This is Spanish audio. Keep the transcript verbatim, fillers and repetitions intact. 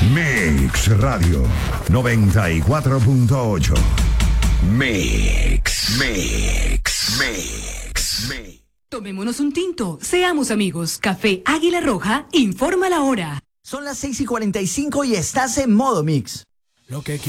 Mix Radio noventa y cuatro punto ocho. Mix, Mix, Mix, Mix. Tomémonos un tinto, seamos amigos. Café Águila Roja informa la hora. Son las seis y cuarenta y cinco y estás en modo Mix. Lo que